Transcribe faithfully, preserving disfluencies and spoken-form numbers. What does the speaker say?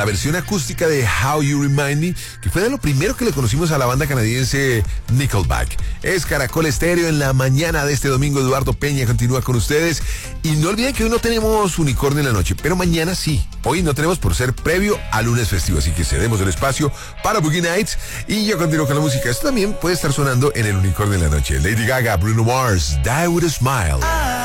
La versión acústica de How You Remind Me, que fue de lo primero que le conocimos a la banda canadiense Nickelback. Es Caracol Estéreo en la mañana de este domingo. Eduardo Peña continúa con ustedes. Y no olviden que hoy no tenemos unicornio en la noche, pero mañana sí. Hoy no tenemos por ser previo al lunes festivo, así que cedemos el espacio para Boogie Nights. Y yo continúo con la música. Esto también puede estar sonando en el unicornio en la noche. Lady Gaga, Bruno Mars, Die With A Smile.